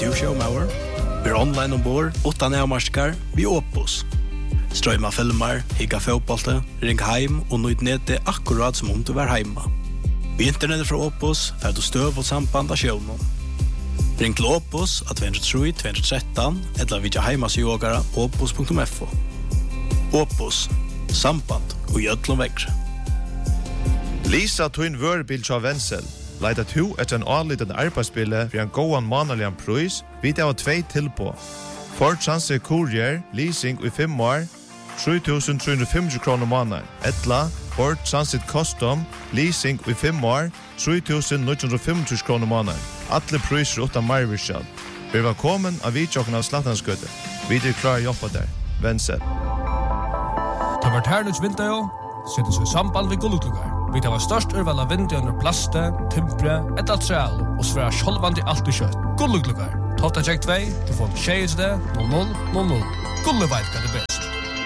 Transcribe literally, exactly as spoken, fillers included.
du showmauer. Vi er online ombord, utan avmarskar, vi Opus. Strøyma filmer, higga fotbollte, ring heim og nøyd nede akkurat som om du var heima. Vi internettet fra Opus får du støv og samband av shownen. Ring til Opus av två tre två ett tre eller vidja heimasjogara opus punktum f o. Opus, samband og gjødlom vekre. Lisa Twin Wörbil av Wenzel. Leida to etter en anliten arbeidsspille for en gåan manalian prøys, vidt av tvei tilpå. Ford Transit Courier, leasing i fem år, tre tusen tre hundre og femti kroner måneder. Etla, Ford Transit Custom, leasing i fem år, tre tusen ni hundre og femti kroner måneder. Alle prøyser utan marvirskjall. Vi er velkommen av vidtjokken av Slattanskøtte. Vi er klare jobba der. Wenzel. Det var herlig vinter jo, setter seg samband ved gulluklugar. Vi tar størst urval av vinter under plaste, timpre, et altreal, og svære sjolvand i alt og kjøtt. Gulluklugar. Tofta tjekk två, du får tjejs det, noll noll noll noll. Gulleveit kan det be.